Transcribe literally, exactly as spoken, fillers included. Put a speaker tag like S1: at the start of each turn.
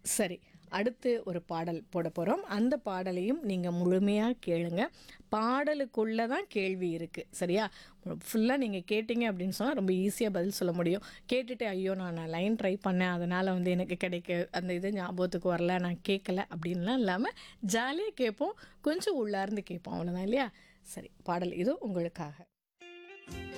S1: சரி. அடுத்து ஒரு பாடல் போட போறோம். அந்த பாடலையும் நீங்க முழுமையா கேளுங்க. பாடலுக்குள்ள தான் கேள்வி இருக்கு. சரியா? ஃபுல்லா நீங்க கேட்டீங்க அப்படின்னு சொன்னா ரொம்ப ஈஸியா பதில் சொல்ல முடியும். கேட்டுட்டு ஐயோ! நான் நான் லைன் ட்ரை பண்ணேன். அதனால வந்து எனக்கு கிடைக்க அந்த இது ஞாபகத்துக்கு வரல. நான் கேட்கல அப்படின்லாம் இல்லாம ஜாலியா கேட்போம். கொஞ்சம் உள்ளார்ந்து கேட்போம். அவ்வளோதான் இல்லையா? சரி. பாடல் இதோ உங்களுக்காக.